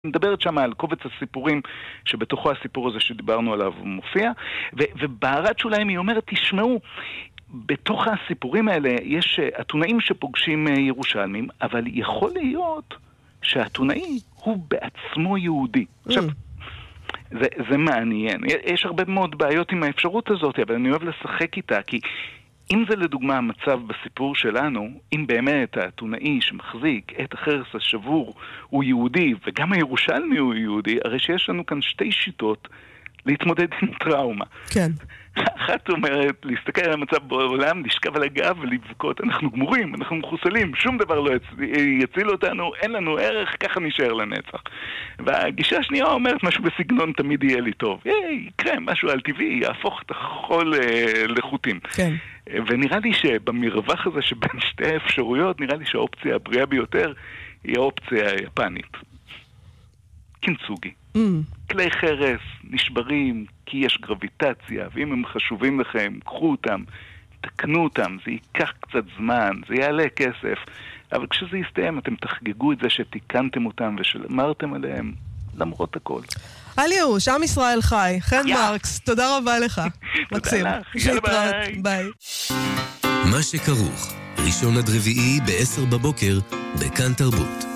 מדברת שם על קובץ הסיפורים שבתוכו הסיפור הזה שדיברנו עליו מופיע, ובהערת שוליים היא אומרת, תשמעו, בתוך הסיפורים האלה יש אתונאים שפוגשים ירושלמים, אבל יכול להיות שהאתונאי הוא בעצמו יהודי. עכשיו, זה מעניין. יש הרבה מאוד בעיות עם האפשרות הזאת, אבל אני אוהב לשחק איתה, כי אם זה לדוגמה המצב בסיפור שלנו, אם באמת האתונאי שמחזיק את החרס השבור הוא יהודי, וגם הירושלמי הוא יהודי, הרי שיש לנו כאן שתי שיטות להתמודד עם טראומה. כן. אחת אומרת, להסתכל על המצב בעולם, לשכב על הגב ולבכות, אנחנו גמורים, אנחנו מחוסלים, שום דבר לא יציל אותנו, אין לנו ערך, ככה נשאר לנצח. והגישה השנייה אומרת, משהו בסגנון תמיד יהיה לי טוב. יקרה, משהו על טבעי, יהפוך את החול לחוטים. כן. ונראה לי שבמרווח הזה שבין שתי האפשרויות, נראה לי שהאופציה הבריאה ביותר היא האופציה היפנית. קינצוגי. כלי חרס נשברים כי יש גרביטציה, ואם הם חשובים לכם, קחו אותם, תקנו אותם, זה ייקח קצת זמן, זה יעלה כסף, אבל כשזה יסתיים אתם תחגגו את זה שתיקנתם אותם ושאמרתם עליהם למרות הכל. אל ייאוש, עם ישראל חי. חן מרקס, תודה רבה לך. מקסים. תודה לך, יאללה ביי. מה שכרוך, ראשון עד רביעי ב-10 בבוקר, בכאן תרבות.